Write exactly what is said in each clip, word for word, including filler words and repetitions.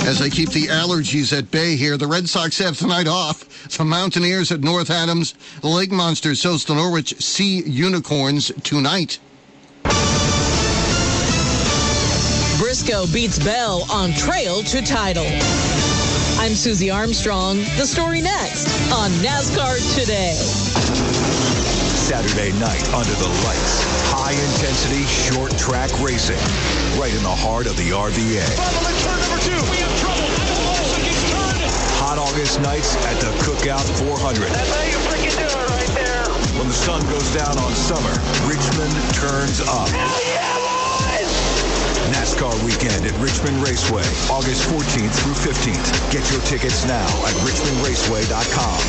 as they keep the allergies at bay here. The Red Sox have tonight off. The Mountaineers at North Adams. The Lake Monsters host the Norwich Sea Unicorns tonight. Briscoe beats Bell on trail to title. I'm Susie Armstrong. The story next on NASCAR Today. Saturday night under the lights. High-intensity, short-track racing. Right in the heart of the R V A. Bubble in turn number two. We have trouble. Olsen gets turned. Hot August nights at the Cookout four hundred. That's how you freaking do it right there. When the sun goes down on summer, Richmond turns up. Hell yeah, boys! NASCAR weekend at Richmond Raceway, August fourteenth through fifteenth. Get your tickets now at richmond raceway dot com.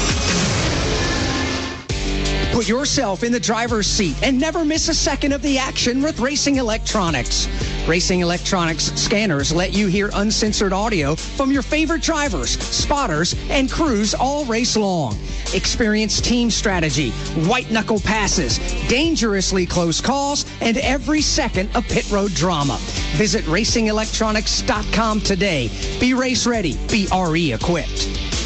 Put yourself in the driver's seat and never miss a second of the action with Racing Electronics. Racing Electronics scanners let you hear uncensored audio from your favorite drivers, spotters, and crews all race long. Experience team strategy, white-knuckle passes, dangerously close calls, and every second of pit road drama. Visit racing electronics dot com today. Be race ready. Be R E equipped.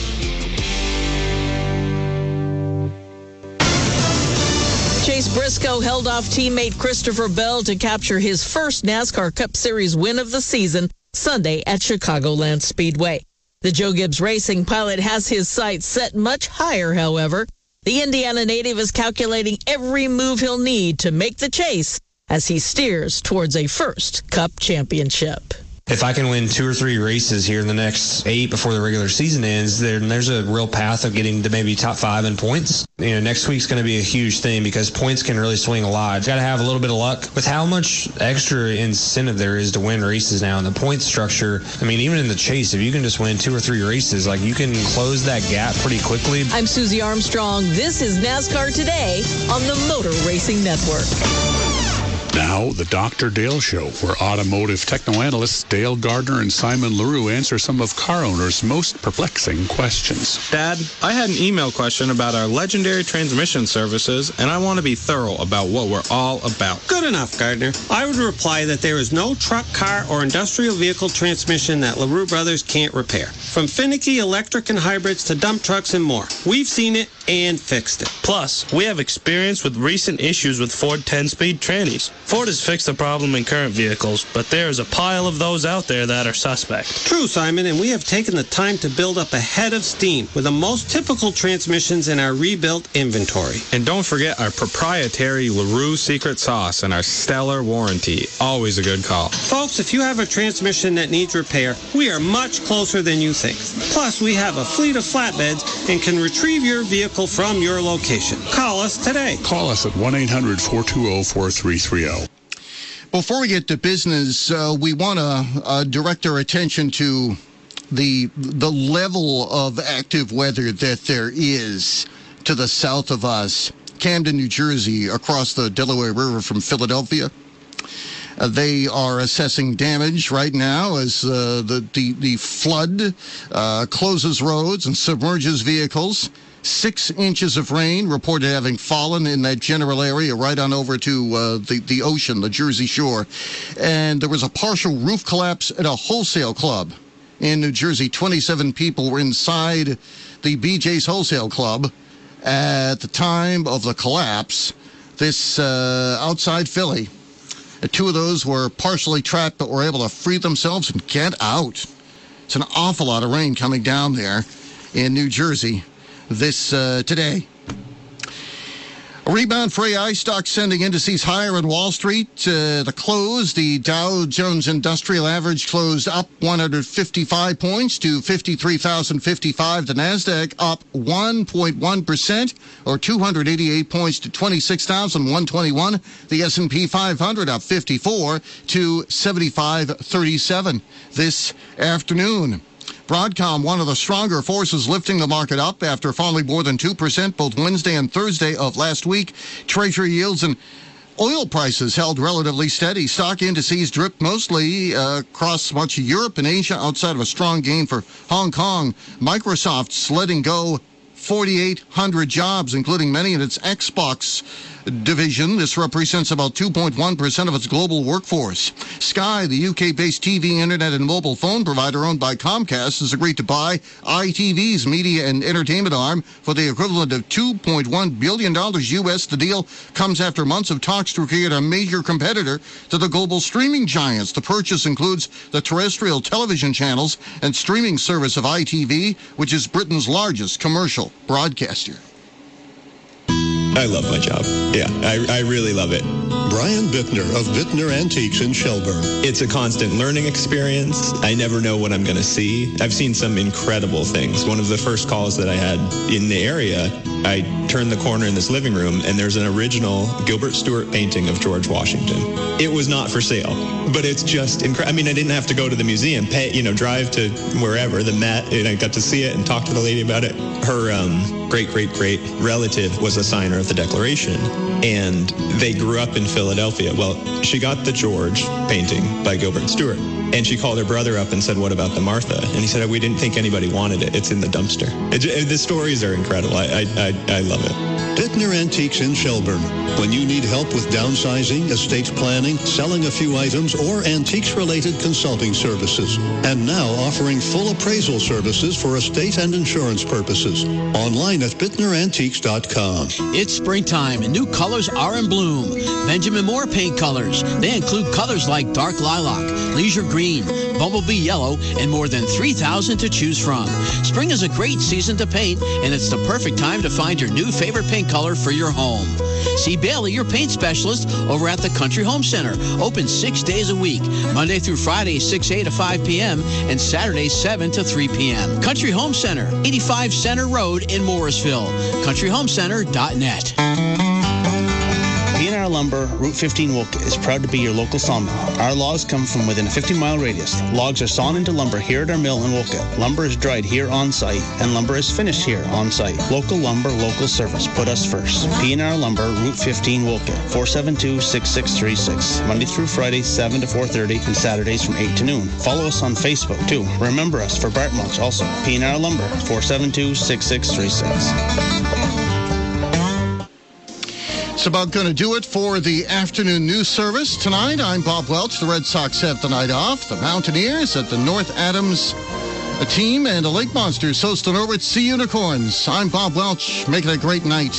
Chase Briscoe held off teammate Christopher Bell to capture his first NASCAR Cup Series win of the season Sunday at Chicagoland Speedway. The Joe Gibbs Racing pilot has his sights set much higher, however. The Indiana native is calculating every move he'll need to make the chase as he steers towards a first Cup championship. If I can win two or three races here in the next eight before the regular season ends, then there's a real path of getting to maybe top five in points. You know, next week's going to be a huge thing because points can really swing a lot. You got to have a little bit of luck with how much extra incentive there is to win races now. And the point structure, I mean, even in the chase, if you can just win two or three races, like you can close that gap pretty quickly. I'm Susie Armstrong. This is NASCAR Today on the Motor Racing Network. Now, the Doctor Dale Show, where automotive technoanalysts Dale Gardner and Simon LaRue answer some of car owners' most perplexing questions. Dad, I had an email question about our legendary transmission services, and I want to be thorough about what we're all about. Good enough, Gardner. I would reply that there is no truck, car, or industrial vehicle transmission that LaRue Brothers can't repair. From finicky electric and hybrids to dump trucks and more. We've seen it and fixed it. Plus, we have experience with recent issues with Ford ten-speed trannies. Ford has fixed the problem in current vehicles, but there is a pile of those out there that are suspect. True, Simon, and we have taken the time to build up a head of steam with the most typical transmissions in our rebuilt inventory. And don't forget our proprietary LaRue secret sauce and our stellar warranty. Always a good call. Folks, if you have a transmission that needs repair, we are much closer than you think. Plus, we have a fleet of flatbeds and can retrieve your vehicle from your location. Call us today. Call us at one eight hundred four two zero four three three zero. Before we get to business, uh, we want to uh, direct our attention to the the level of active weather that there is to the south of us. Camden, New Jersey, across the Delaware River from Philadelphia. Uh, they are assessing damage right now as uh, the, the, the flood uh, closes roads and submerges vehicles. Six inches of rain reported having fallen in that general area right on over to uh, the, the ocean, the Jersey Shore. And there was a partial roof collapse at a wholesale club in New Jersey. twenty-seven people were inside the B J's Wholesale Club at the time of the collapse. This uh, outside Philly. Two of those were partially trapped but were able to free themselves and get out. It's an awful lot of rain coming down there in New Jersey this uh, today. A rebound for A I stocks sending indices higher on Wall Street. Uh, the close, the Dow Jones Industrial Average closed up one hundred fifty-five points to fifty-three thousand fifty-five. The NASDAQ up one point one percent or two hundred eighty-eight points to twenty-six thousand one hundred twenty-one. The S and P five hundred up fifty-four to seventy-five thirty-seven this afternoon. Broadcom, one of the stronger forces lifting the market up after falling more than two percent both Wednesday and Thursday of last week. Treasury yields and oil prices held relatively steady. Stock indices dripped mostly uh, across much of Europe and Asia outside of a strong gain for Hong Kong. Microsoft's letting go forty-eight hundred jobs, including many in its Xbox division. This represents about two point one percent of its global workforce. Sky, the U K-based T V, internet, and mobile phone provider owned by Comcast, has agreed to buy I T V's media and entertainment arm for the equivalent of two point one billion dollars U S. The deal comes after months of talks to create a major competitor to the global streaming giants. The purchase includes the terrestrial television channels and streaming service of I T V, which is Britain's largest commercial broadcaster. I love my job. Yeah, I, I really love it. Brian Bittner of Bittner Antiques in Shelburne. It's a constant learning experience. I never know what I'm going to see. I've seen some incredible things. One of the first calls that I had in the area, I turned the corner in this living room, and there's an original Gilbert Stuart painting of George Washington. It was not for sale, but it's just incredible. I mean, I didn't have to go to the museum, pay, you know, drive to wherever, the Met, and I got to see it and talk to the lady about it. Her um, great-great-great relative was a signer of the Declaration, and they grew up in Philadelphia. Well, she got the George painting by Gilbert Stuart, and she called her brother up and said, "What about the Martha?" And he said, "We didn't think anybody wanted it. It's in the dumpster." It, it, the stories are incredible. I, I, I, I love it. Bittner Antiques in Shelburne. When you need help with downsizing, estate planning, selling a few items, or antiques-related consulting services. And now offering full appraisal services for estate and insurance purposes. Online at bittner antiques dot com. It's springtime and new colors are in bloom. Benjamin Moore paint colors. They include colors like dark lilac, leisure green, bumblebee yellow, and more than three thousand to choose from. Spring is a great season to paint, and it's the perfect time to find your new favorite paint color for your home. See Bailey, your paint specialist, over at the Country Home Center. Open six days a week, Monday through Friday, six a to five p.m., and Saturday, seven to three p.m. Country Home Center, eighty-five Center Road in Morrisville. country home center dot net. P and R Lumber, Route fifteen Wolcott is proud to be your local sawmill. Our logs come from within a fifty mile radius. Logs are sawn into lumber here at our mill in Wolcott. Lumber is dried here on site, and lumber is finished here on site. Local lumber, local service. Put us first. P and R Lumber, Route fifteen Wolcott, four seven two, six six three six. Monday through Friday, seven to four thirty, and Saturdays from eight to noon. Follow us on Facebook, too. Remember us for Bart Mulch also. P and R Lumber, four seven two, six six three six. It's about going to do it for the afternoon news service tonight. I'm Bob Welch. The Red Sox have the night off. The Mountaineers at the North Adams team, and the Lake Monsters host the Norwich Sea Unicorns. I'm Bob Welch. Make it a great night.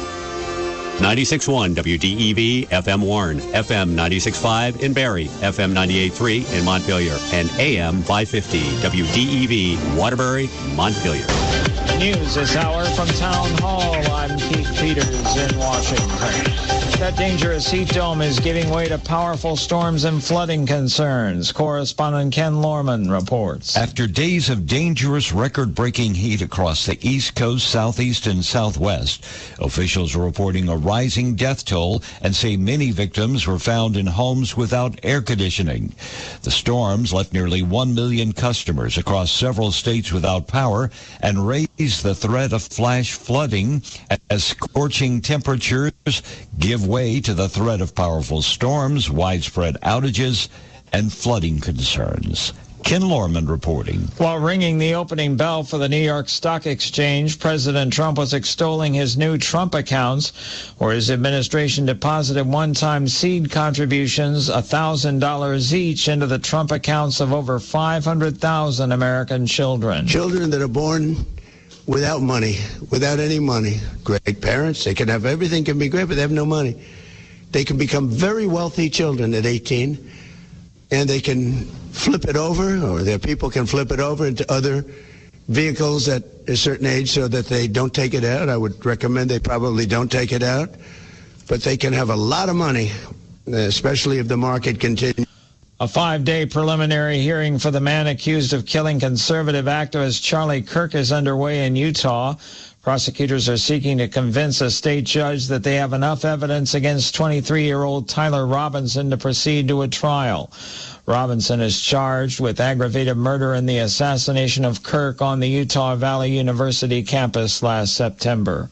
ninety-six point one W D E V F M Warren, F M ninety-six point five in Barrie, F M ninety-eight point three in Montpelier, and A M five fifty W D E V Waterbury, Montpelier. News this hour from Town Hall. I'm Keith Peters in Washington. That dangerous heat dome is giving way to powerful storms and flooding concerns. Correspondent Ken Lorman reports. After days of dangerous record-breaking heat across the East Coast, Southeast, and Southwest, officials are reporting a rising death toll and say many victims were found in homes without air conditioning. The storms left nearly one million customers across several states without power and raised the threat of flash flooding as scorching temperatures give way to the threat of powerful storms, widespread outages, and flooding concerns. Ken Lorman reporting. While ringing the opening bell for the New York Stock Exchange, President Trump was extolling his new Trump accounts, where his administration deposited one-time seed contributions, one thousand dollars each, into the Trump accounts of over five hundred thousand American children. Children that are born without money, without any money. Great parents, they can have everything, can be great, but they have no money. They can become very wealthy children at eighteen, and they can flip it over, or their people can flip it over into other vehicles at a certain age so that they don't take it out. I would recommend they probably don't take it out, but they can have a lot of money, especially if the market continues. A five-day preliminary hearing for the man accused of killing conservative activist Charlie Kirk is underway in Utah. Prosecutors are seeking to convince a state judge that they have enough evidence against twenty-three-year-old Tyler Robinson to proceed to a trial. Robinson is charged with aggravated murder in the assassination of Kirk on the Utah Valley University campus last September.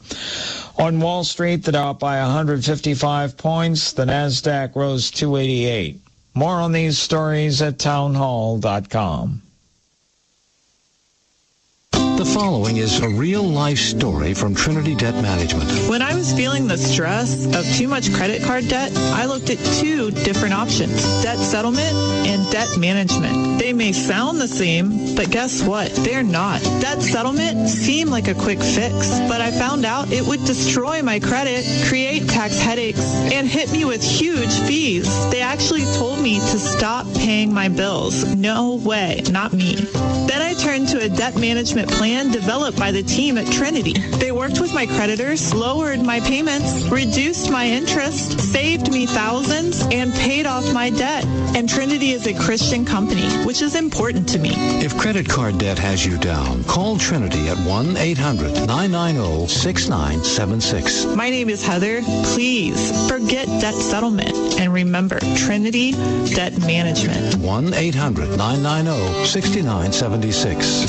On Wall Street, the Dow up by one hundred fifty-five points. The NASDAQ rose two eighty-eight. More on these stories at townhall dot com. The following is a real-life story from Trinity Debt Management. When I was feeling the stress of too much credit card debt, I looked at two different options, debt settlement and debt management. They may sound the same, but guess what? They're not. Debt settlement seemed like a quick fix, but I found out it would destroy my credit, create tax headaches, and hit me with huge fees. They actually told me to stop paying my bills. No way, not me. Then I turned to a debt management plan developed by the team at Trinity. They worked with my creditors, lowered my payments, reduced my interest, saved me thousands, and paid off my debt. And Trinity is a Christian company, which is important to me. If credit card debt has you down, call Trinity at one eight hundred nine nine zero six nine seven six. My name is Heather. Please forget debt settlement and remember Trinity Debt Management. one eight hundred nine nine zero six nine seven six.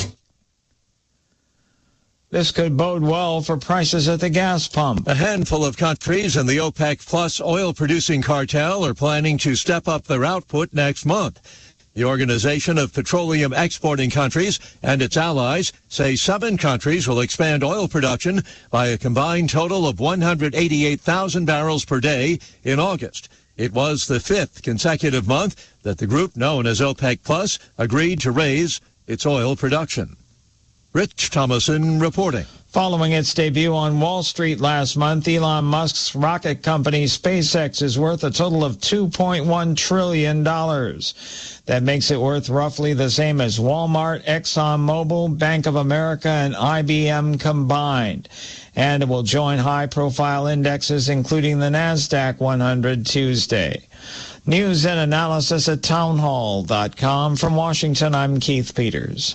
This could bode well for prices at the gas pump. A handful of countries in the OPEC Plus oil-producing cartel are planning to step up their output next month. The Organization of Petroleum Exporting Countries and its allies say seven countries will expand oil production by a combined total of one hundred eighty-eight thousand barrels per day in August. It was the fifth consecutive month that the group known as OPEC Plus agreed to raise its oil production. Rich Thomason reporting. Following its debut on Wall Street last month, Elon Musk's rocket company SpaceX is worth a total of two point one trillion dollars. That makes it worth roughly the same as Walmart, ExxonMobil, Bank of America, and I B M combined. And it will join high-profile indexes, including the NASDAQ one hundred Tuesday. News and analysis at townhall dot com. From Washington, I'm Keith Peters.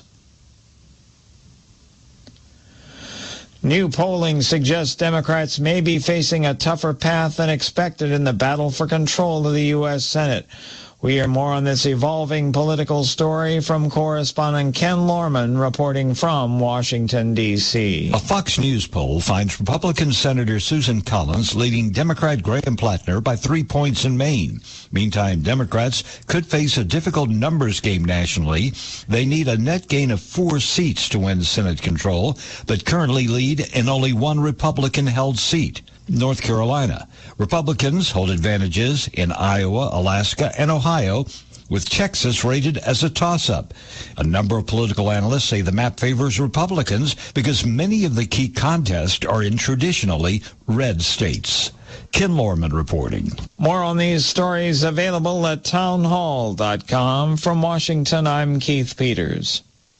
New polling suggests Democrats may be facing a tougher path than expected in the battle for control of the U S Senate. We hear more on this evolving political story from correspondent Ken Lorman reporting from Washington, D C A Fox News poll finds Republican Senator Susan Collins leading Democrat Graham Plattner by three points in Maine. Meantime, Democrats could face a difficult numbers game nationally. They need a net gain of four seats to win Senate control, but currently lead in only one Republican-held seat. North Carolina. Republicans hold advantages in Iowa, Alaska, and Ohio, with Texas rated as a toss-up. A number of political analysts say the map favors Republicans because many of the key contests are in traditionally red states. Ken Lorman reporting. More on these stories available at townhall dot com. From Washington, I'm Keith Peters.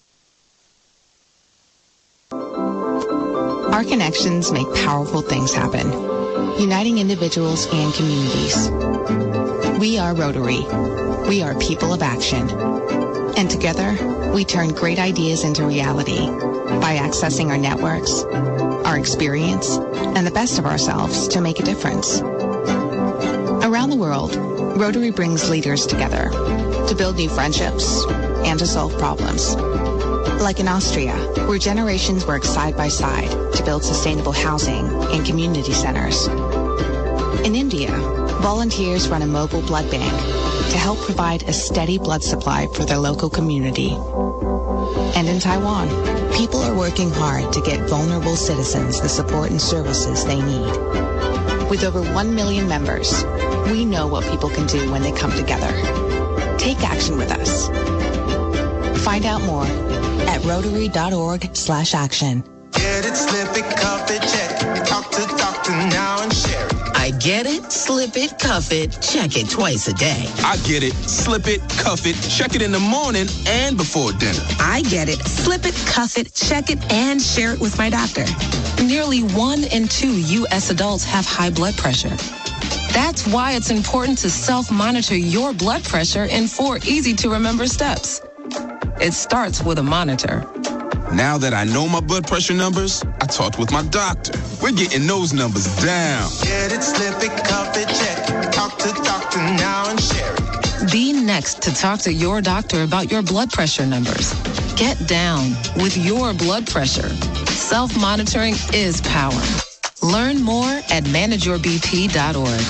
Our connections make powerful things happen, uniting individuals and communities. We are Rotary. We are people of action. And together, we turn great ideas into reality by accessing our networks, our experience, and the best of ourselves to make a difference. Around the world, Rotary brings leaders together to build new friendships and to solve problems. Like in Austria, where generations work side by side to build sustainable housing and community centers. In India, volunteers run a mobile blood bank to help provide a steady blood supply for their local community. And in Taiwan, people are working hard to get vulnerable citizens the support and services they need. With over one million members, we know what people can do when they come together. Take action with us. Find out more at rotary dot org slash action. Get it, slip it, cuff it, check it. Talk to doctor now and share it. I get it, slip it, cuff it, check it twice a day. I get it, slip it, cuff it, check it in the morning and before dinner. I get it, slip it, cuff it, check it, and share it with my doctor. Nearly one in two U S adults have high blood pressure. That's why it's important to self-monitor your blood pressure in four easy-to-remember steps. It starts with a monitor. Now that I know my blood pressure numbers, I talked with my doctor. We're getting those numbers down. Get it, slip it, cuff it, check it. Talk to doctor now and share it. Be next to talk to your doctor about your blood pressure numbers. Get down with your blood pressure. Self-monitoring is power. Learn more at manage your b p dot org.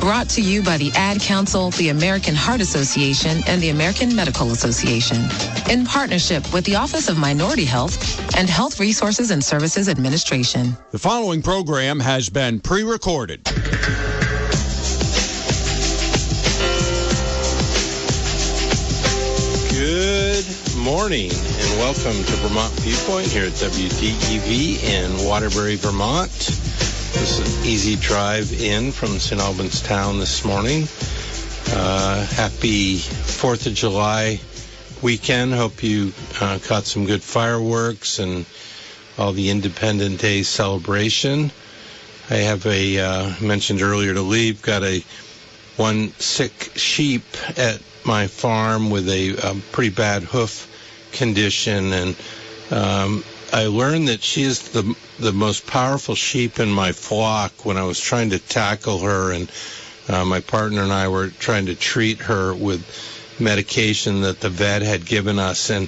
Brought to you by the Ad Council, the American Heart Association, and the American Medical Association. In partnership with the Office of Minority Health and Health Resources and Services Administration. The following program has been pre-recorded. Good morning and welcome to Vermont Viewpoint here at W D E V in Waterbury, Vermont. This is an easy drive in from Saint Albans Town this morning. Uh, happy fourth of July weekend. Hope you uh, caught some good fireworks and all the Independence Day celebration. I have a, uh, mentioned earlier to leave, got a one sick sheep at my farm with a um, pretty bad hoof condition, and um, I learned that she is the the most powerful sheep in my flock when I was trying to tackle her, and uh, my partner and I were trying to treat her with medication that the vet had given us, and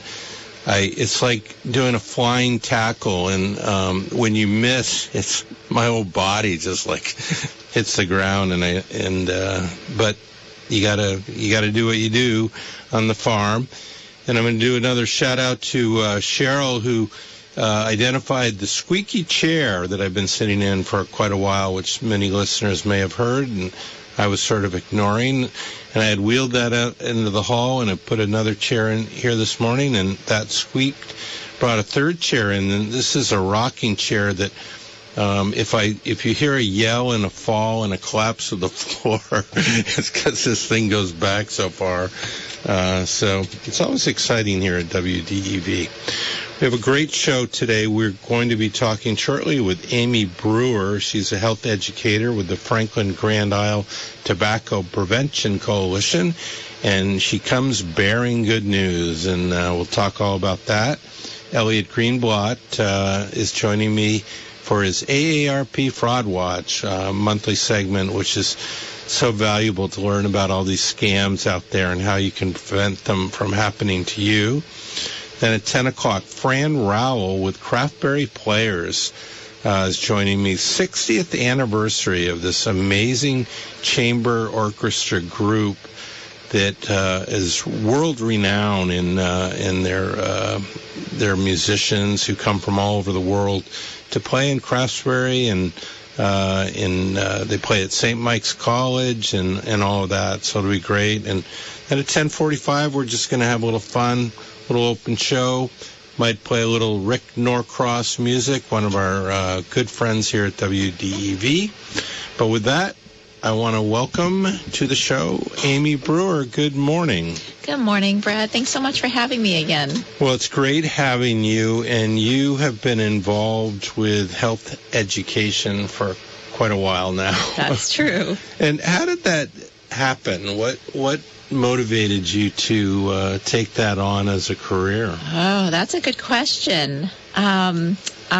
I it's like doing a flying tackle, and um, when you miss, it's my whole body just like hits the ground, and I and uh, but you gotta you gotta do what you do on the farm. And I'm going to do another shout out to uh, Cheryl, who uh, identified the squeaky chair that I've been sitting in for quite a while, which many listeners may have heard, and I was sort of ignoring. And I had wheeled that out into the hall, and I put another chair in here this morning, and that squeaked. Brought a third chair in, and this is a rocking chair that um, if I if you hear a yell and a fall and a collapse of the floor, it's because this thing goes back so far. Uh, so it's always exciting here at W D E V. We have a great show today. We're going to be talking shortly with Amy Brewer. She's a health educator with the Franklin Grand Isle Tobacco Prevention Coalition, and she comes bearing good news, and uh, we'll talk all about that. Elliot Greenblatt uh, is joining me for his A A R P Fraud Watch uh, monthly segment, which is so valuable to learn about all these scams out there and how you can prevent them from happening to you. Then at ten o'clock, Fran Rowell with Craftberry Players uh, is joining me. sixtieth anniversary of this amazing chamber orchestra group that uh, is world-renowned in uh, in their uh, their musicians who come from all over the world to play in Craftsbury, and uh, in uh, they play at Saint Mike's College and, and all of that. So it'll be great. And then at ten forty-five, we're just going to have a little fun, little open show. Might play a little Rick Norcross music, one of our uh, good friends here at W D E V. But with that, I want to welcome to the show Amy Brewer. Good morning. Good morning, Brad. Thanks so much for having me again. Well, it's great having you, and you have been involved with health education for quite a while now. That's true. And how did that happen? What what motivated you to uh, take that on as a career? Oh, that's a good question. Um,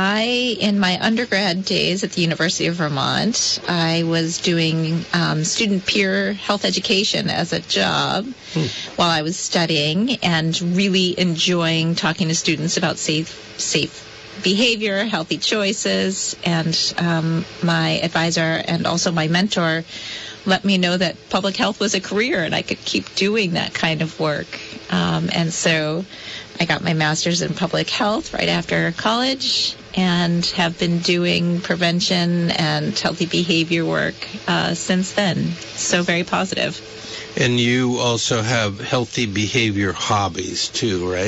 I, in my undergrad days at the University of Vermont, I was doing um, student peer health education as a job hmm. while I was studying, and really enjoying talking to students about safe, safe behavior, healthy choices, and um, my advisor and also my mentor let me know that public health was a career and I could keep doing that kind of work. Um, and so I got my master's in public health right after college and have been doing prevention and healthy behavior work uh, since then. So very positive. And you also have healthy behavior hobbies too, right?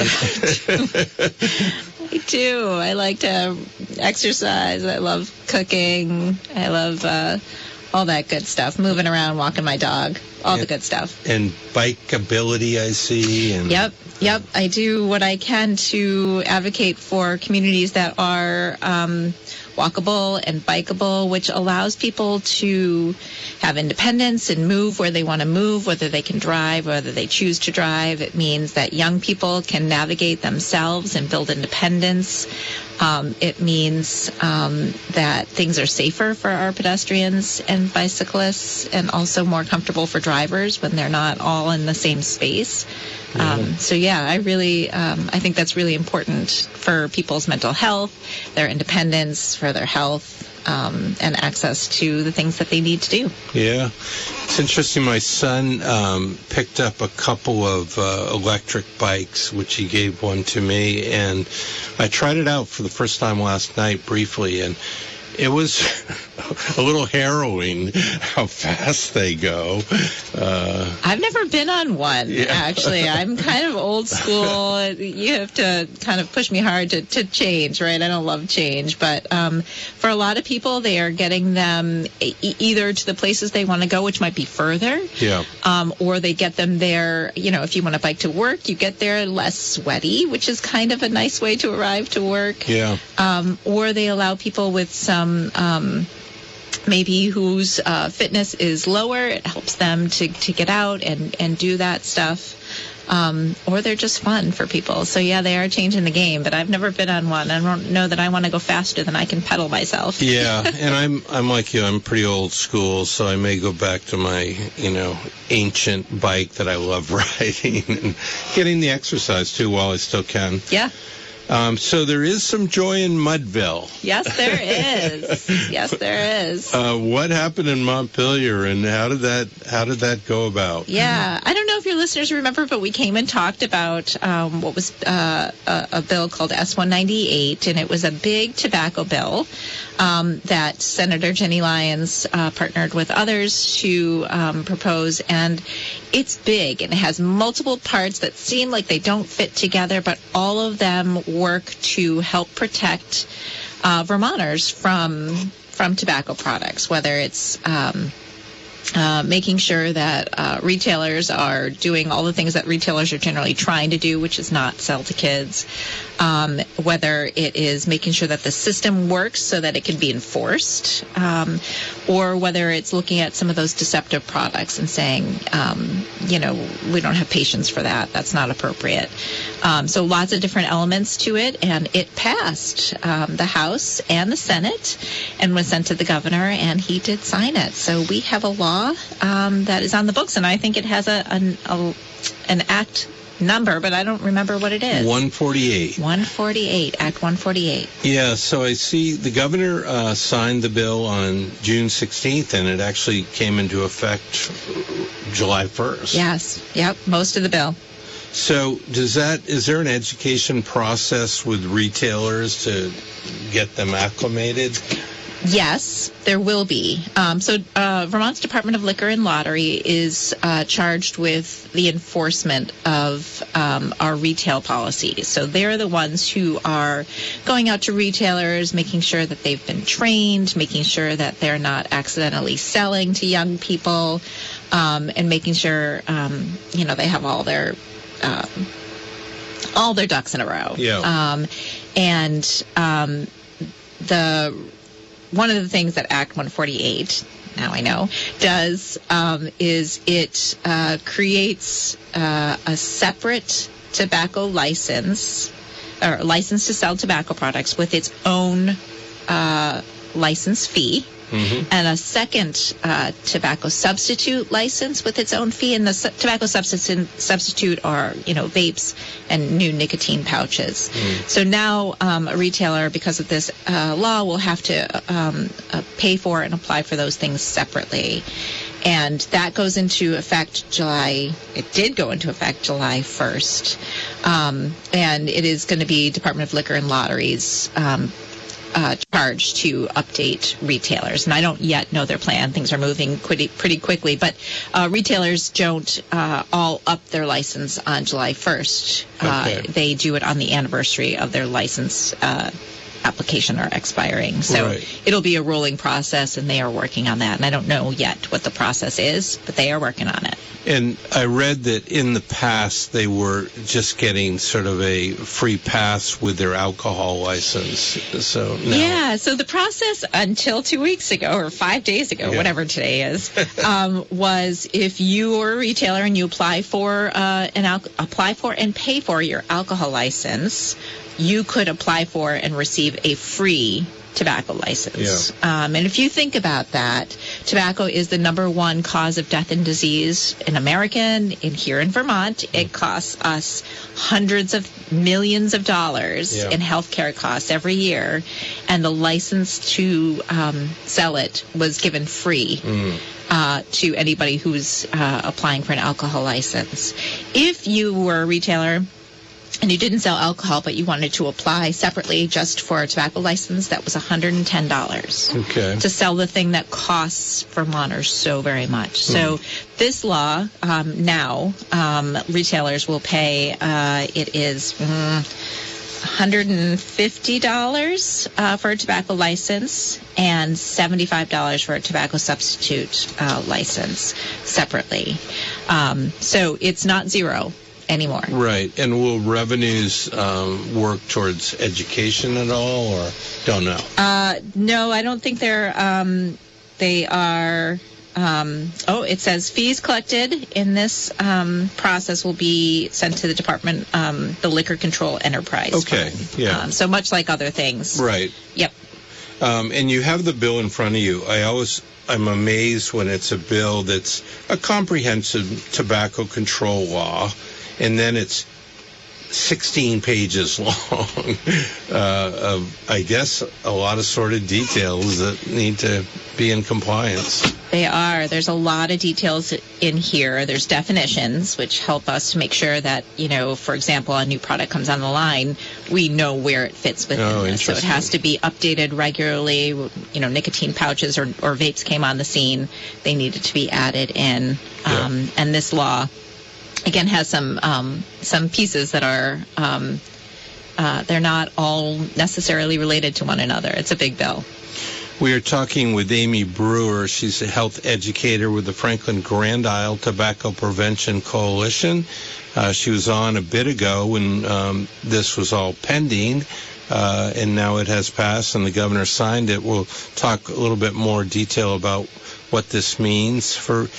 I do. I like to exercise. I love cooking. I love uh, all that good stuff. Moving around, walking my dog, all and, the good stuff. And bikeability, I see. And Yep. Yep. I do what I can to advocate for communities that are um, walkable and bikeable, which allows people to have independence and move where they want to move, whether they can drive, whether they choose to drive. It means that young people can navigate themselves and build independence. Um, it means um, that things are safer for our pedestrians and bicyclists, and also more comfortable for drivers when they're not all in the same space. Yeah. Um, so yeah, I really, um, I think that's really important for people's mental health, their independence, for their health. um, and access to the things that they need to do. Yeah. It's interesting. My son um, picked up a couple of uh, electric bikes, which he gave one to me, and I tried it out for the first time last night briefly, and it was a little harrowing how fast they go. Uh, I've never been on one, yeah. actually. I'm kind of old school. You have to kind of push me hard to, to change, right? I don't love change. But um, for a lot of people, they are getting them e- either to the places they want to go, which might be further, yeah. um, or they get them there. You know, if you want to bike to work, you get there less sweaty, which is kind of a nice way to arrive to work. Yeah. Um, or they allow people with some Um, maybe whose uh, fitness is lower. It helps them to, to get out and, and do that stuff. Um, or they're just fun for people. So, yeah, they are changing the game, but I've never been on one. I don't know that I want to go faster than I can pedal myself. Yeah, and I'm I'm like you. I'm pretty old school, so I may go back to my, you know, ancient bike that I love riding and getting the exercise, too, while I still can. Yeah. Um, so there is some joy in Mudville. Yes, there is. Yes, there is. Uh, what happened in Montpelier, and how did that how did that go about? Yeah, I don't know if your listeners remember, but we came and talked about um, what was uh, a, a bill called S one ninety-eight, and it was a big tobacco bill um, that Senator Jenny Lyons uh, partnered with others to um, propose, and it's big, and it has multiple parts that seem like they don't fit together, but all of them work to help protect uh, Vermonters from from tobacco products, whether it's um, uh, making sure that uh, retailers are doing all the things that retailers are generally trying to do, which is not sell to kids, um, whether it is making sure that the system works so that it can be enforced, um, or whether it's looking at some of those deceptive products and saying, um, you know, we don't have patience for that. That's not appropriate. Um, so lots of different elements to it, and it passed um, the House and the Senate and was sent to the governor, and he did sign it. So we have a law um, that is on the books, and I think it has a an, a, an act number, but I don't remember what it is. one forty-eight. one forty-eight, Act one forty-eight. Yeah, so I see the governor uh, signed the bill on June sixteenth, and it actually came into effect July first. Yes, yep, most of the bill. So does that, is there an education process with retailers to get them acclimated? Yes, there will be. Um, so uh, Vermont's Department of Liquor and Lottery is uh, charged with the enforcement of um, our retail policies. So they're the ones who are going out to retailers, making sure that they've been trained, making sure that they're not accidentally selling to young people, um, and making sure, um, you know, they have all their um, all their ducks in a row. Yeah. Um, and um, the one of the things that Act one forty-eight, now I know, does um, is it uh, creates uh, a separate tobacco license, or license to sell tobacco products with its own uh, license fee. Mm-hmm. And a second uh, tobacco substitute license with its own fee. And the su- tobacco substitute substitute are, you know, vapes and new nicotine pouches. Mm. So now um, a retailer, because of this uh, law, will have to um, uh, pay for and apply for those things separately. And that goes into effect July, it did go into effect July first. Um, and it is going to be Department of Liquor and Lotteries um Uh, charge to update retailers. And I don't yet know their plan. Things are moving pretty, pretty quickly. But uh, retailers don't uh, all up their license on July first. Okay. Uh, they do it on the anniversary of their license uh, application or expiring. So Right. it'll be a rolling process, and they are working on that. And I don't know yet what the process is, but they are working on it. And I read that in the past they were just getting sort of a free pass with their alcohol license. So now, Yeah, so the process until two weeks ago or five days ago, Yeah. whatever today is, um, was if you are a retailer and you apply for uh, an al- apply for and pay for your alcohol license, you could apply for and receive a free tobacco license. Yeah. Um, and if you think about that, tobacco is the number one cause of death and disease in America and in here in Vermont. It costs us hundreds of millions of dollars Yeah. in healthcare costs every year. and the license to um, sell it was given free. Mm. Uh, to anybody who's uh, applying for an alcohol license. If you were a retailer and you didn't sell alcohol, but you wanted to apply separately just for a tobacco license, that was one hundred ten dollars. Okay. To sell the thing that costs Vermonters so very much. Mm. So this law, um, now, um, retailers will pay, uh, it is... Mm, one hundred fifty dollars uh, for a tobacco license and seventy-five dollars for a tobacco substitute uh, license separately. Um, so it's not zero anymore. Right. And will revenues um, work towards education at all, or don't know? Uh, no, I don't think they're, um, they are... Um, oh, it says fees collected in this um, process will be sent to the department, um, the Liquor Control Enterprise. Okay, Fund. yeah. Um, so much like other things. Right. Yep. Um, and you have the bill in front of you. I always, I'm amazed when it's a bill that's a comprehensive tobacco control law, and then it's sixteen pages long uh, of, I guess, a lot of sort of details that need to be in compliance. They are. There's a lot of details in here. There's definitions, which help us to make sure that, you know, for example, a new product comes on the line, we know where it fits within oh, this. So it has to be updated regularly. You know, nicotine pouches or, or vapes came on the scene. They needed to be added in. Um, yeah. And this law, again, has some um, some pieces that are, um, uh, they're not all necessarily related to one another. It's a big bill. We are talking with Amy Brewer. She's a health educator with the Franklin Grand Isle Tobacco Prevention Coalition. Uh, she was on a bit ago when um, this was all pending, uh, and now it has passed and the governor signed it. We'll talk a little bit more detail about what this means for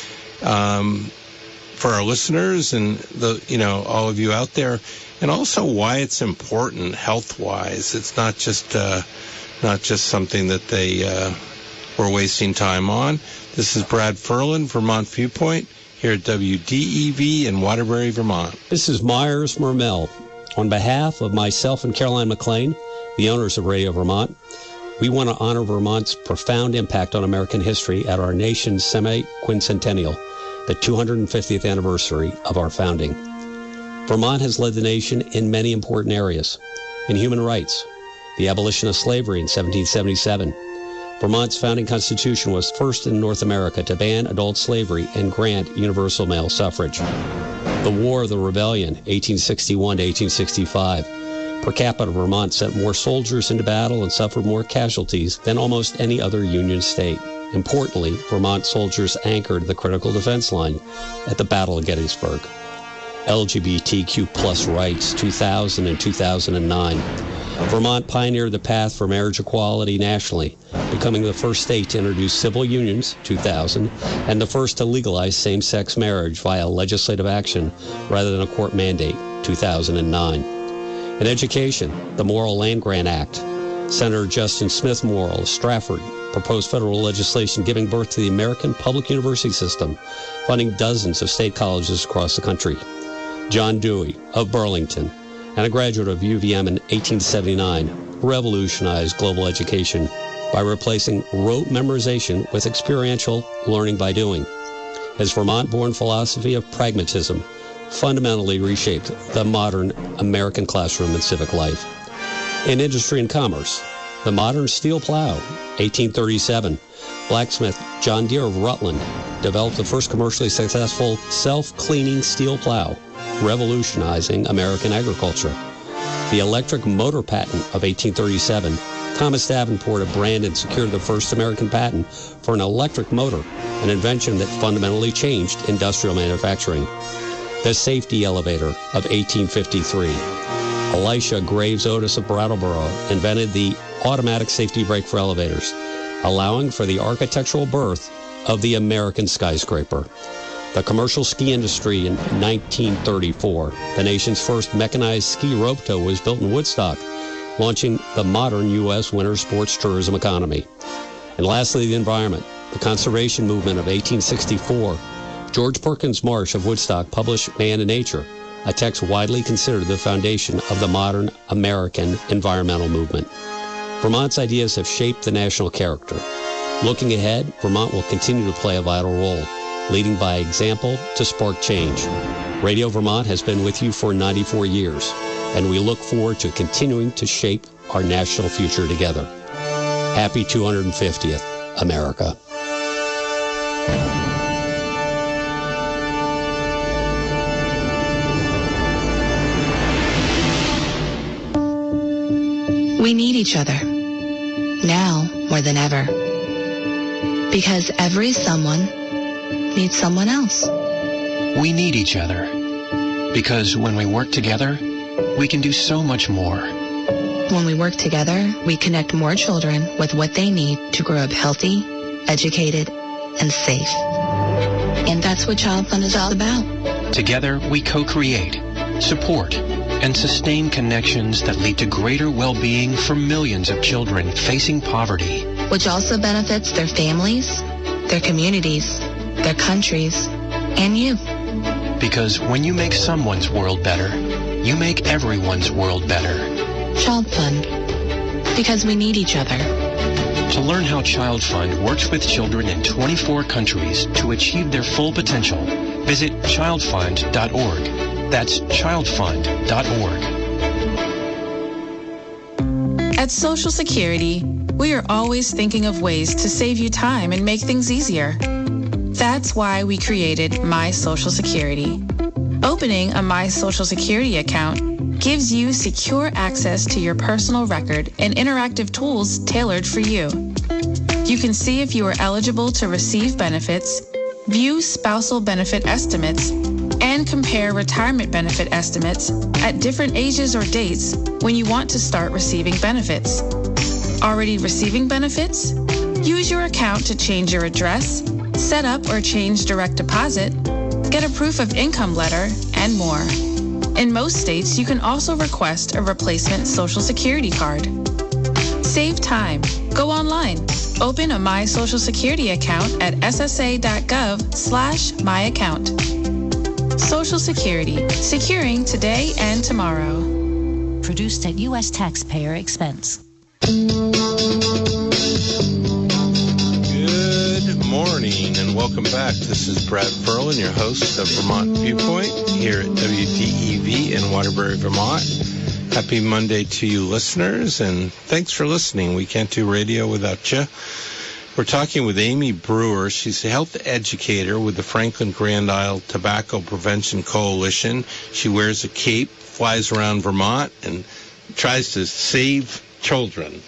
um, for our listeners and the you know all of you out there, and also why it's important health-wise. It's not just uh, not just something that they uh, were wasting time on. This is Brad Ferlin, Vermont Viewpoint, here at W D E V in Waterbury, Vermont. This is Myers Mermel. On behalf of myself and Caroline McLean, the owners of Radio Vermont, we want to honor Vermont's profound impact on American history at our nation's semi-quincentennial, the two hundred fiftieth anniversary of our founding. Vermont has led the nation in many important areas. In human rights, the abolition of slavery in seventeen seventy-seven. Vermont's founding constitution was first in North America to ban adult slavery and grant universal male suffrage. The War of the Rebellion, eighteen sixty-one to eighteen sixty-five. Per capita, Vermont sent more soldiers into battle and suffered more casualties than almost any other Union state. Importantly, Vermont soldiers anchored the critical defense line at the Battle of Gettysburg. L G B T Q plus rights, two thousand and two thousand nine. Vermont pioneered the path for marriage equality nationally, becoming the first state to introduce civil unions, two thousand, and the first to legalize same-sex marriage via legislative action rather than a court mandate, two thousand nine. In education, the Morrill Land-Grant Act. Senator Justin Smith Morrill of Stratford proposed federal legislation giving birth to the American public university system, funding dozens of state colleges across the country. John Dewey of Burlington, and a graduate of U V M in eighteen seventy-nine, revolutionized global education by replacing rote memorization with experiential learning by doing. His Vermont-born philosophy of pragmatism fundamentally reshaped the modern American classroom and civic life. In industry and commerce, the modern steel plow, eighteen thirty-seven, blacksmith John Deere of Rutland developed the first commercially successful self-cleaning steel plow, revolutionizing American agriculture. The electric motor patent of eighteen thirty-seven, Thomas Davenport of Brandon secured the first American patent for an electric motor, an invention that fundamentally changed industrial manufacturing. The safety elevator of eighteen fifty-three. Elisha Graves Otis of Brattleboro invented the automatic safety brake for elevators, allowing for the architectural birth of the American skyscraper. The commercial ski industry in nineteen thirty-four. The nation's first mechanized ski rope tow was built in Woodstock, launching the modern U S winter sports tourism economy. And lastly, the environment. The conservation movement of eighteen sixty-four. George Perkins Marsh of Woodstock published Man and Nature, a text widely considered the foundation of the modern American environmental movement. Vermont's ideas have shaped the national character. Looking ahead, Vermont will continue to play a vital role, leading by example to spark change. Radio Vermont has been with you for ninety-four years, and we look forward to continuing to shape our national future together. Happy two hundred fiftieth, America. We need each other, now more than ever, because every someone needs someone else. We need each other, because when we work together, we can do so much more. When we work together, we connect more children with what they need to grow up healthy, educated, and safe. And that's what Child Fund is all about. Together, we co-create, support, and sustain connections that lead to greater well-being for millions of children facing poverty. Which also benefits their families, their communities, their countries, and you. Because when you make someone's world better, you make everyone's world better. Child Fund. Because we need each other. To learn how Child Fund works with children in twenty-four countries to achieve their full potential, visit child fund dot org. That's child fund dot org. At Social Security, we are always thinking of ways to save you time and make things easier. That's why we created My Social Security. Opening a My Social Security account gives you secure access to your personal record and interactive tools tailored for you. You can see if you are eligible to receive benefits, view spousal benefit estimates, and compare retirement benefit estimates at different ages or dates when you want to start receiving benefits. Already receiving benefits? Use your account to change your address, set up or change direct deposit, get a proof of income letter, and more. In most states, you can also request a replacement Social Security card. Save time. Go online. Open a My Social Security account at s s a dot gov slash my account. Social Security, securing today and tomorrow. Produced at U S taxpayer expense. Good morning and welcome back. This is Brad Ferlin, your host of Vermont Viewpoint here at W D E V in Waterbury, Vermont. Happy Monday to you listeners, and thanks for listening. We can't do radio without you. We're talking with Amy Brewer. She's a health educator with the Franklin Grand Isle Tobacco Prevention Coalition. She wears a cape, flies around Vermont, and tries to save children.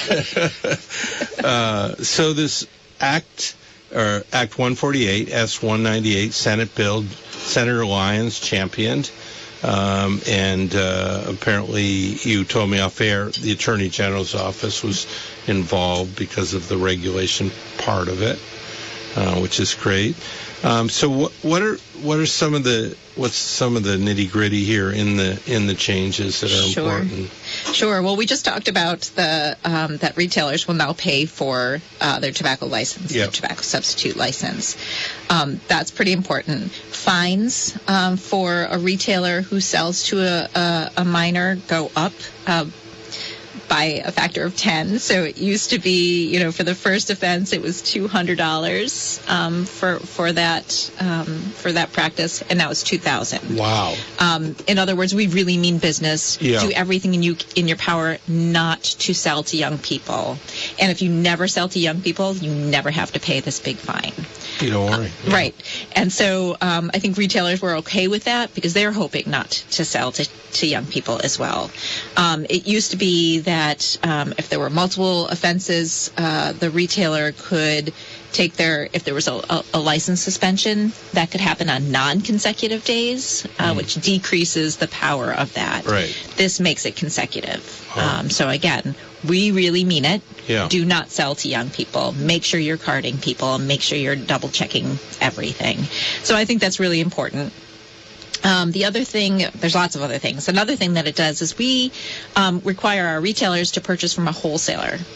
uh, so this act, or Act one forty-eight, S one ninety-eight, Senate bill, Senator Lyons championed. Um, and uh, apparently, you told me off air, the Attorney General's office was involved because of the regulation part of it, uh, which is great. Um, so, what, what are what are some of the what's some of the nitty gritty here in the in the changes that are sure. important? Sure. Well, we just talked about the um, that retailers will now pay for uh, their tobacco license, yep. their tobacco substitute license. Um, that's pretty important. Fines um, for a retailer who sells to a, a, a minor go up Uh, by a factor of ten. So it used to be, you know, for the first offense, it was two hundred dollars um, for for that um, for that practice, and now it's two thousand dollars. Wow. Um, in other words, we really mean business. Yeah. Do everything in you in your power not to sell to young people. And if you never sell to young people, you never have to pay this big fine. You don't worry. Uh, right. And so um, I think retailers were okay with that because they're hoping not to sell to, to young people as well. Um, it used to be that um, if there were multiple offenses, uh, the retailer could take their, if there was a, a, a license suspension, that could happen on non-consecutive days, uh, mm. which decreases the power of that. Right. This makes it consecutive. Huh. Um, so again, we really mean it. Yeah. Do not sell to young people. Make sure you're carding people and make sure you're double checking everything. So I think that's really important. Um, the other thing, there's lots of other things. Another thing that it does is we um, require our retailers to purchase from a wholesaler.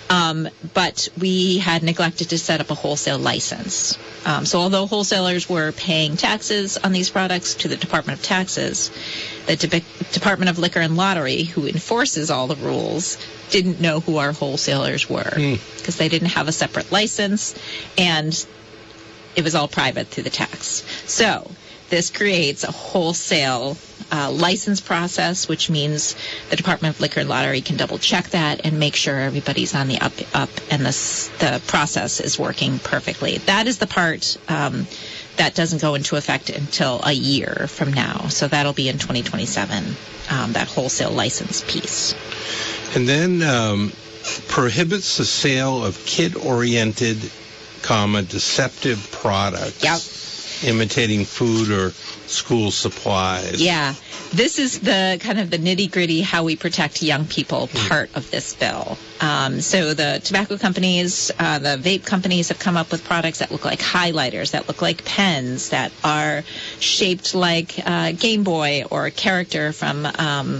Um, but we had neglected to set up a wholesale license. Um, so although wholesalers were paying taxes on these products to the Department of Taxes, the De- Department of Liquor and Lottery, who enforces all the rules, didn't know who our wholesalers were because mm. they didn't have a separate license, and it was all private through the tax. So this creates a wholesale uh, license process, which means the Department of Liquor and Lottery can double check that and make sure everybody's on the up, up and the, the process is working perfectly. That is the part um, that doesn't go into effect until a year from now. So that'll be in twenty twenty-seven, um, that wholesale license piece. And then um, prohibits the sale of kid-oriented, comma, deceptive products. Yep. Imitating food or school supplies. Yeah. This is the kind of the nitty-gritty how we protect young people part of this bill. Um, so the tobacco companies, uh, the vape companies have come up with products that look like highlighters, that look like pens, that are shaped like uh, Game Boy or a character from um,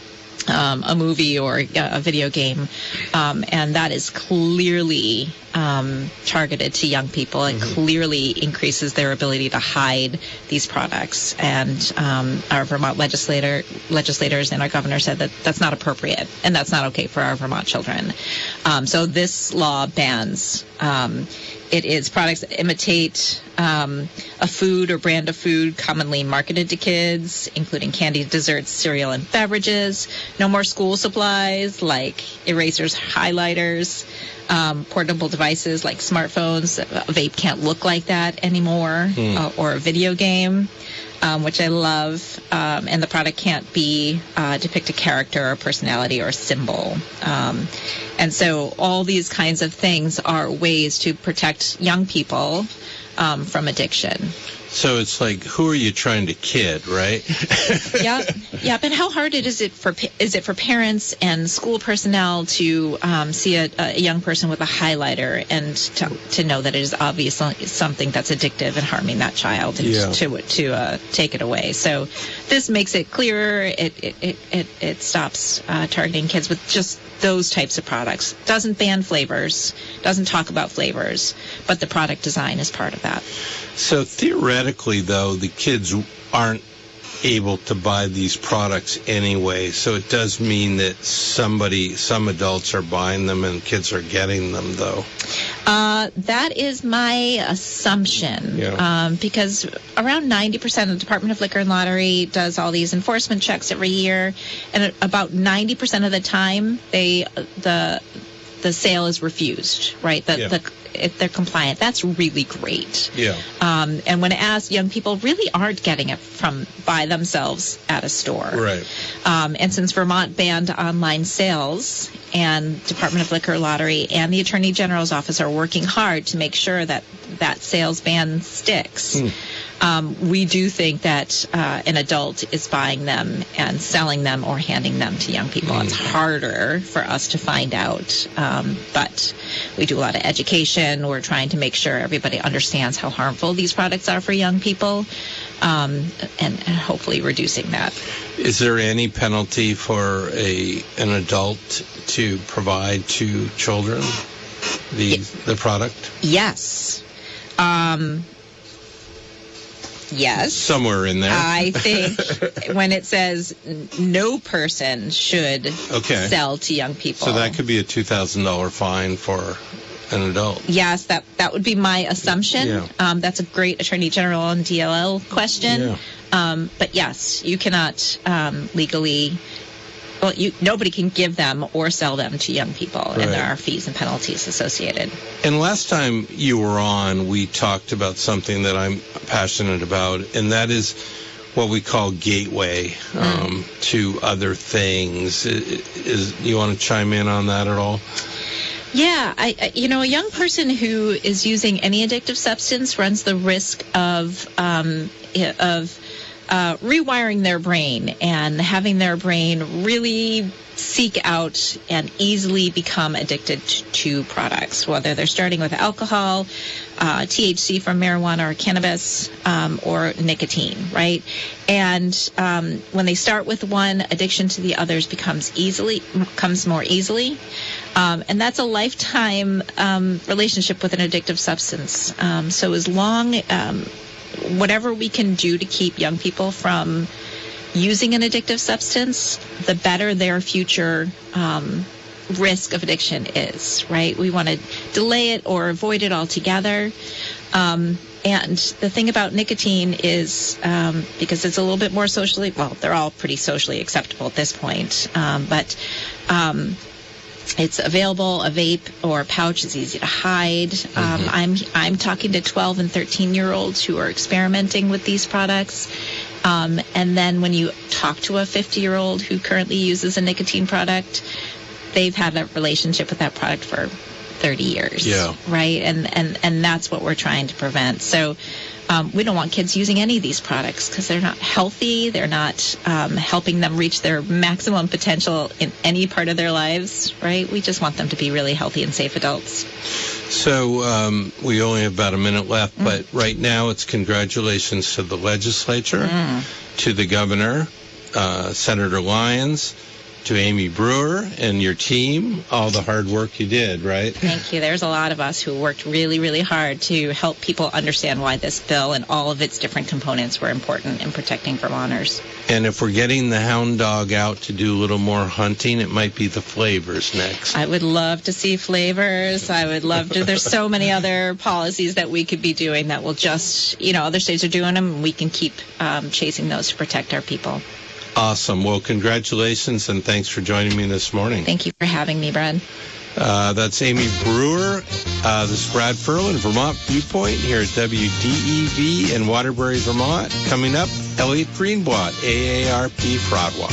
um, a movie or a video game. Um, and that is clearly Um, targeted to young people. It mm-hmm. clearly increases their ability to hide these products. And um, our Vermont legislator, legislators and our governor said that that's not appropriate and that's not okay for our Vermont children. Um, so this law bans um, it is products that imitate um, a food or brand of food commonly marketed to kids, including candy, desserts, cereal, and beverages. No more school supplies like erasers, highlighters, um, portable devices like smartphones. A vape can't look like that anymore, mm. uh, or a video game, um, which I love. Um, and the product can't be uh, depict a character or personality or symbol. Um, and so all these kinds of things are ways to protect young people um, from addiction. So it's like, who are you trying to kid, right? Yep, yep. And how hard it is it for is it for parents and school personnel to um, see a, a young person with a highlighter and to, to know that it is obviously something that's addictive and harming that child, and yeah. to to uh, take it away. So this makes it clearer. It it it it, it stops uh, targeting kids with just those types of products. Doesn't ban flavors. Doesn't talk about flavors, but the product design is part of that. So theoretically, though, the kids aren't able to buy these products anyway. So it does mean that somebody, some adults are buying them and kids are getting them, though. Uh, that is my assumption, yeah. um, because around ninety percent of the Department of Liquor and Lottery does all these enforcement checks every year, and about ninety percent of the time, they the the sale is refused, right? The, yeah. the if they're compliant, that's really great. Yeah. Um, and when asked, young people really aren't getting it from by themselves at a store. Right. Um, and since Vermont banned online sales, and Department of Liquor Lottery and the Attorney General's office are working hard to make sure that that sales ban sticks. Hmm. Um, we do think that uh, an adult is buying them and selling them or handing them to young people. Mm. It's harder for us to find out, um, but we do a lot of education. We're trying to make sure everybody understands how harmful these products are for young people, um, and, and hopefully reducing that. Is there any penalty for a an adult to provide to children the y- the product? Yes. Um, Yes. Somewhere in there. I think when it says no person should okay. sell to young people. So that could be a two thousand dollars fine for an adult. Yes, that, that would be my assumption. Yeah. Um, that's a great Attorney General and D L L question. Yeah. Um, but yes, you cannot um, legally... Well, you, nobody can give them or sell them to young people, right. And there are fees and penalties associated. And last time you were on, we talked about something that I'm passionate about, and that is what we call gateway um, mm. to other things. Is, is you want to chime in on that at all? Yeah, I, you know, a young person who is using any addictive substance runs the risk of um, of Uh, rewiring their brain and having their brain really seek out and easily become addicted to, to products, whether they're starting with alcohol, uh, T H C from marijuana or cannabis, um, or nicotine, right? And um, when they start with one, addiction to the others becomes easily comes more easily. Um, and that's a lifetime um, relationship with an addictive substance. Um, so as long, um, whatever we can do to keep young people from using an addictive substance, the better their future um, risk of addiction is, right? We want to delay it or avoid it altogether. Um, and the thing about nicotine is, um, because it's a little bit more socially, well, they're all pretty socially acceptable at this point, um, but um, it's available. A vape or a pouch is easy to hide. Um, mm-hmm. I'm I'm talking to twelve and thirteen year olds who are experimenting with these products. Um, and then when you talk to a fifty year old who currently uses a nicotine product, they've had a relationship with that product for thirty years. Yeah. Right. And and and that's what we're trying to prevent. So. Um, we don't want kids using any of these products because they're not healthy. They're not um, helping them reach their maximum potential in any part of their lives, right? We just want them to be really healthy and safe adults. So um, we only have about a minute left, mm. but right now it's congratulations to the legislature, mm. to the governor, uh, Senator Lyons, to Amy Brewer and your team, all the hard work you did, right? Thank you. There's a lot of us who worked really, really hard to help people understand why this bill and all of its different components were important in protecting Vermonters. And if we're getting the hound dog out to do a little more hunting, it might be the flavors next. I would love to see flavors. I would love to. There's so many other policies that we could be doing that will just, you know, other states are doing them, and we can keep um, chasing those to protect our people. Awesome. Well, congratulations, and thanks for joining me this morning. Thank you for having me, Brad. Uh, that's Amy Brewer. Uh, this is Brad Ferlin, Vermont Viewpoint, here at W D E V in Waterbury, Vermont. Coming up, Elliot Greenblatt, A A R P Fraud Watch.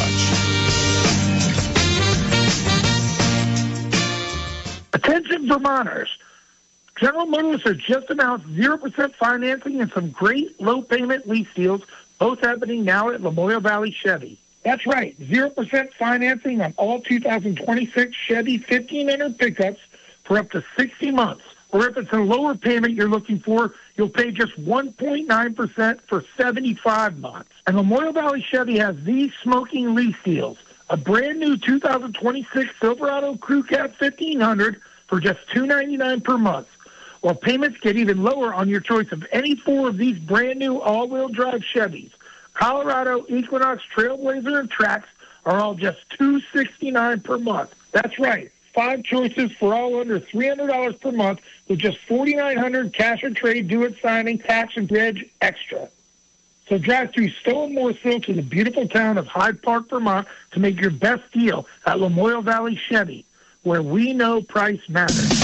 Attention, Vermonters. General Motors has just announced zero percent financing and some great low-payment lease deals, both happening now at Lamoille Valley Chevy. That's right, zero percent financing on all two thousand twenty-six Chevy fifteen hundred pickups for up to sixty months. Or if it's a lower payment you're looking for, you'll pay just one point nine percent for seventy-five months. And Lamoille Valley Chevy has these smoking lease deals. A brand new two thousand twenty-six Silverado Crew Cab fifteen hundred for just two hundred ninety-nine dollars per month. While payments get even lower on your choice of any four of these brand new all-wheel drive Chevys. Colorado, Equinox, Trailblazer, and Trax are all just two hundred sixty-nine dollars per month. That's right, five choices for all under three hundred dollars per month with just four thousand nine hundred dollars cash or trade, do it signing, tax, and reg extra. So drive through Stowe and Morrisville to the beautiful town of Hyde Park, Vermont to make your best deal at Lamoille Valley Chevy, where we know price matters.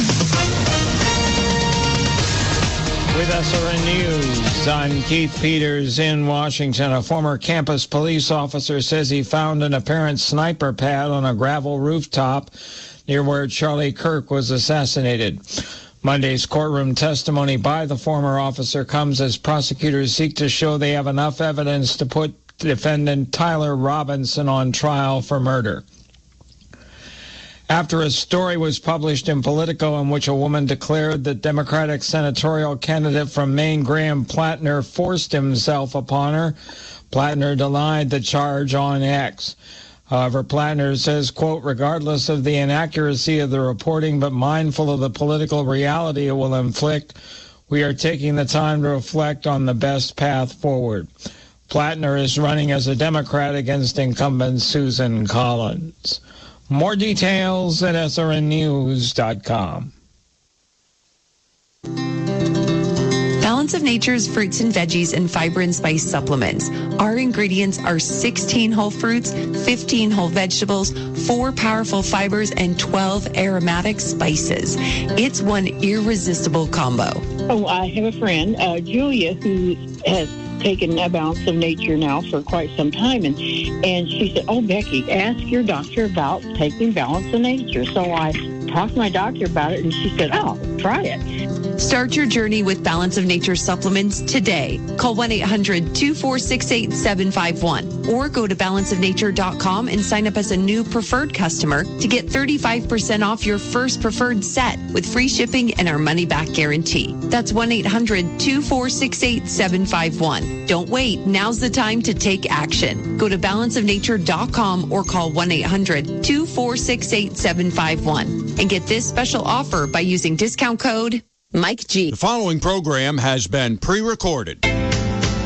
With S R N News, I'm Keith Peters in Washington. A former campus police officer says he found an apparent sniper pad on a gravel rooftop near where Charlie Kirk was assassinated. Monday's courtroom testimony by the former officer comes as prosecutors seek to show they have enough evidence to put defendant Tyler Robinson on trial for murder. After a story was published in Politico in which a woman declared that Democratic senatorial candidate from Maine, Graham Plattner, forced himself upon her, Plattner denied the charge on X. However, Plattner says, quote, regardless of the inaccuracy of the reporting, but mindful of the political reality it will inflict, we are taking the time to reflect on the best path forward. Plattner is running as a Democrat against incumbent Susan Collins. More details at S R N news dot com. Balance of Nature's fruits and veggies and fiber and spice supplements. Our ingredients are sixteen whole fruits, fifteen whole vegetables, four powerful fibers, and twelve aromatic spices. It's one irresistible combo. Oh, I have a friend, uh, Julia, who has taken a Balance of Nature now for quite some time, and and she said, oh, Becky, ask your doctor about taking Balance of Nature. So I talked to my doctor about it, and she said, oh, try it. Start your journey with Balance of Nature supplements today. Call one eight hundred two four six eight seven five one or go to balance of nature dot com and sign up as a new preferred customer to get thirty-five percent off your first preferred set with free shipping and our money-back guarantee. That's one eight hundred two four six eight seven five one. Don't wait. Now's the time to take action. Go to balance of nature dot com or call one eight hundred two four six eight seven five one. and get this special offer by using discount code Mike G. The following program has been pre-recorded.